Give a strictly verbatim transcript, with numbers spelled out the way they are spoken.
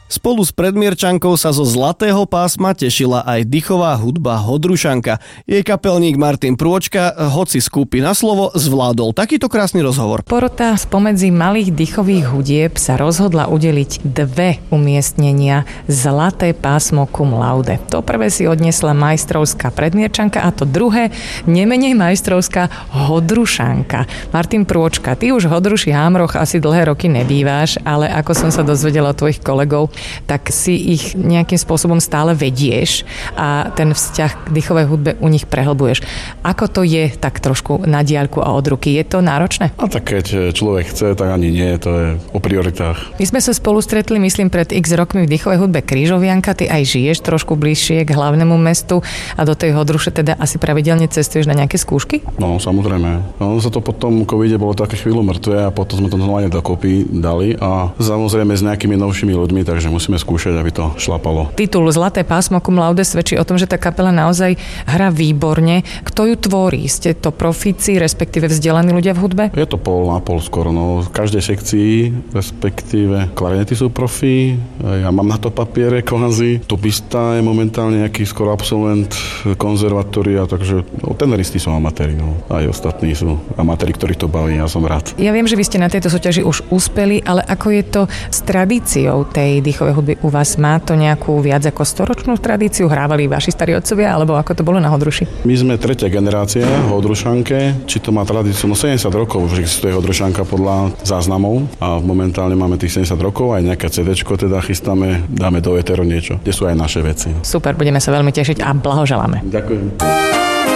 Spolu s Predmierčankou sa zo Zlatého pásma tešila aj dychová hudba Hodrušanka. Jej kapelník Martin Prôčka, hoci skúpi na slovo, zvládol takýto krásny rozhovor. Porota spomedzi malých dychových hudieb sa rozhodla udeliť dve umiestnenia Zlaté pásmo cum laude. To prvé si odniesla majstrovská Predmierčanka a to druhé nemenej majstrovská Hodrušanka. Martin Prôčka, ty už v Hodruši Hámroch asi dlhé roky nebýváš, ale ako som sa dozvedela od tvojich kolegov, tak si ich nejakým spôsobom stále vedieš a ten vzťah k dychovej hudbe u nich prehlbuješ. Ako to je tak trošku na diaľku a od ruky? Je to náročné? A tak keď človek chce, tak ani nie, to je o prioritách. My sme sa spolu stretli, myslím, pred x rokmi v dychovej hudbe Krížovianka. Ty aj žiješ trošku bližšie k hlavnému mestu a do tej Hodruše teda asi pravidelne cestuješ na nejaké skúšky? No, samozrejme. No, sa to potom covide bolo také chvíľu mŕtve a potom sme to normálne dokopy dali a samozrejme s nejakými novšími ľuďmi, takže musíme skúšať, aby to šlapalo. Titul Zlaté pásmo cum laude svedčí o tom, že tá kapela naozaj hrá výborne. Kto ju tvorí? Ste to profíci, respektíve vzdelaní ľudia v hudbe? Je to pol na pol skoro. No. V každej sekcii, respektíve klarinety sú profí, ja mám na to papiere kvázi. Tubista je momentálne nejaký skoro absolvent konzervatória, takže no, tenoristi sú amatéri. No. Aj ostatní sú amatéri, ktorých to baví, ja som rád. Ja viem, že vy ste na tejto súťaži už uspeli, ale ako je to s tradíciou tej dychovej hudby u vás? Má to nejakú viac ako storočnú tradíciu? Hrávali vaši starí otcovia, alebo ako to bolo na Hodruši? My sme tretia generácia v Hodrušanke. Či to má tradíciu? No sedemdesiat rokov už existuje Hodrušanka podľa záznamov a momentálne máme tých sedemdesiat rokov, aj nejaké cédéčko teda chystáme, dáme do éteru niečo, kde sú aj naše veci. Super, budeme sa veľmi tešiť a blahoželáme. Ďakujem.